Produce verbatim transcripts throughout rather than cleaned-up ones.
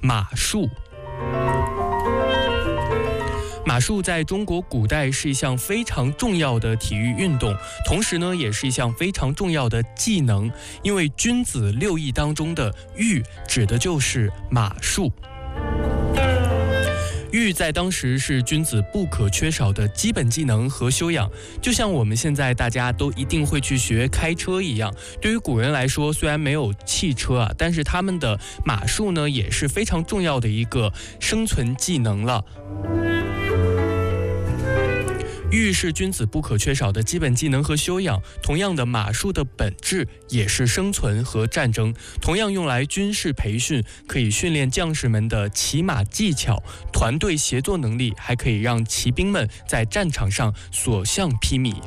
马术。马术在中国古代是一项非常重要的体育运动，同时呢，也是一项非常重要的技能。因为君子六艺当中的御指的就是马术。御在当时是君子不可缺少的基本技能和修养，就像我们现在大家都一定会去学开车一样。对于古人来说，虽然没有汽车啊，但是他们的马术呢也是非常重要的一个生存技能了。御是君子不可缺少的基本技能和修养，同样的，马术的本质也是生存和战争，同样用来军事培训，可以训练将士们的骑马技巧、团队协作能力，还可以让骑兵们在战场上所向披靡。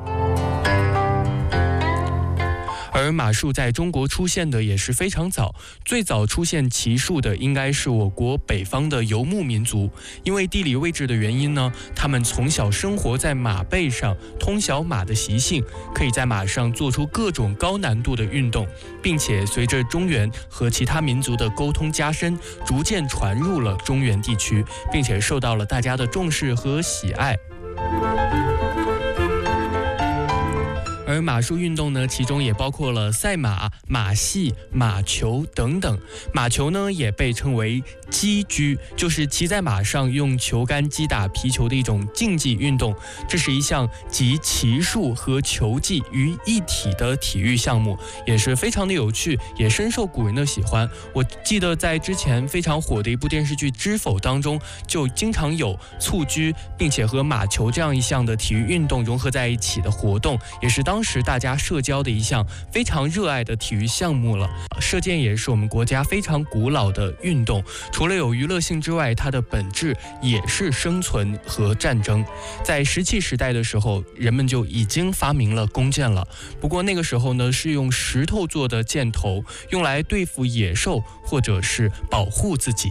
而马术在中国出现的也是非常早，最早出现骑术的应该是我国北方的游牧民族。因为地理位置的原因呢，他们从小生活在马背上，通晓马的习性，可以在马上做出各种高难度的运动，并且随着中原和其他民族的沟通加深，逐渐传入了中原地区，并且受到了大家的重视和喜爱。而马术运动呢，其中也包括了赛马、马戏、马球等等。马球呢，也被称为击鞠，就是骑在马上用球杆击打皮球的一种竞技运动。这是一项集骑术和球技于一体的体育项目，也是非常的有趣，也深受古人的喜欢。我记得在之前非常火的一部电视剧《知否》当中，就经常有蹴鞠，并且和马球这样一项的体育运动融合在一起的活动，也是当时大家社交的一项非常热爱的体育项目了。射箭也是我们国家非常古老的运动，除了有娱乐性之外，它的本质也是生存和战争。在石器时代的时候，人们就已经发明了弓箭了，不过那个时候呢，是用石头做的箭头，用来对付野兽或者是保护自己。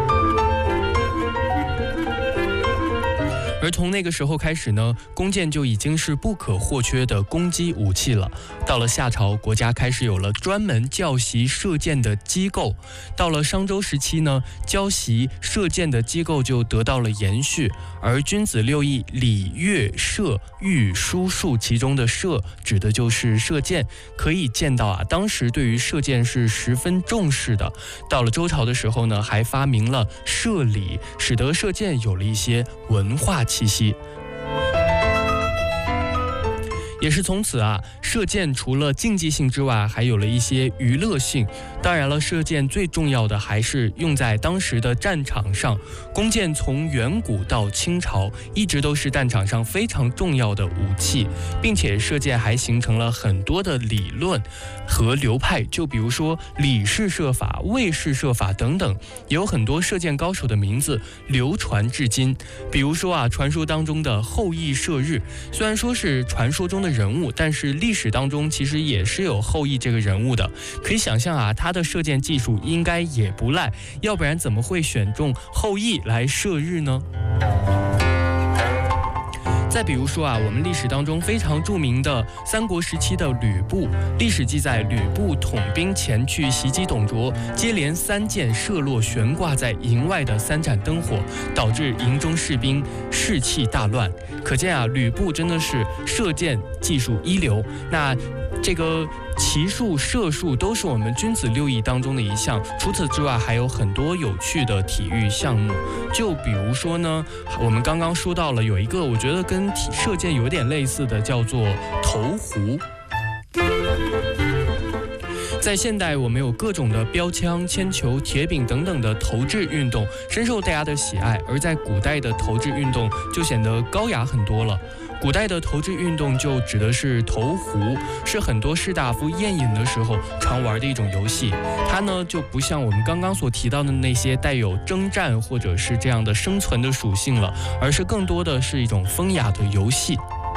而从那个时候开始呢，弓箭就已经是不可或缺的攻击武器了。到了夏朝，国家开始有了专门教习射箭的机构。到了商周时期呢，教习射箭的机构就得到了延续。而君子六艺礼乐射御书数其中的射指的就是射箭，可以见到啊，当时对于射箭是十分重视的。到了周朝的时候呢，还发明了射礼，使得射箭有了一些文化气息。也是从此啊，射箭除了竞技性之外，还有了一些娱乐性。当然了，射箭最重要的还是用在当时的战场上。弓箭从远古到清朝，一直都是战场上非常重要的武器，并且射箭还形成了很多的理论和流派，就比如说李氏射法、魏氏射法等等，也有很多射箭高手的名字流传至今。比如说啊，传说当中的后羿射日，虽然说是传说中的人物，但是历史当中其实也是有后羿这个人物的。可以想象啊，他的射箭技术应该也不赖，要不然怎么会选中后羿来射日呢？再比如说啊，我们历史当中非常著名的三国时期的吕布，历史记载吕布统兵前去袭击董卓，接连三箭射落悬挂在营外的三盏灯火，导致营中士兵士气大乱。可见啊，吕布真的是射箭技术一流。那这个骑术、射术都是我们君子六艺当中的一项。除此之外，还有很多有趣的体育项目。就比如说呢，我们刚刚说到了有一个我觉得跟射箭有点类似的，叫做投壶。在现代，我们有各种的标枪、铅球、铁饼等等的投掷运动，深受大家的喜爱。而在古代的投掷运动就显得高雅很多了。古代的投掷运动就指的是投壶，是很多士大夫宴饮的时候常玩的一种游戏。它呢就不像我们刚刚所提到的那些带有征战或者是这样的生存的属性了，而是更多的是一种风雅的游戏。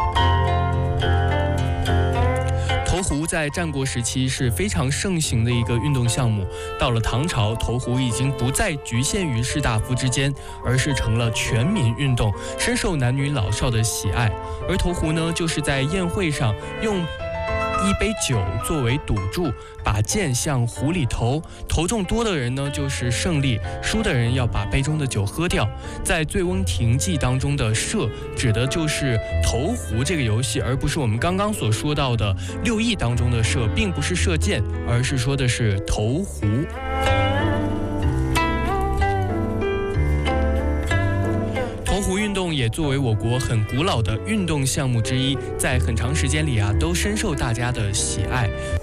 投壶在战国时期是非常盛行的一个运动项目。到了唐朝，投壶已经不再局限于士大夫之间，而是成了全民运动，深受男女老少的喜爱。而投壶呢，就是在宴会上用一杯酒作为赌注，把剑向壶里投，投中多的人呢就是胜利，输的人要把杯中的酒喝掉。在《醉翁亭记》当中的射指的就是投壶这个游戏，而不是我们刚刚所说到的六艺当中的射，并不是射箭，而是说的是投壶。投壶运动也作为我国很古老的运动项目之一，在很长时间里啊，都深受大家的喜爱。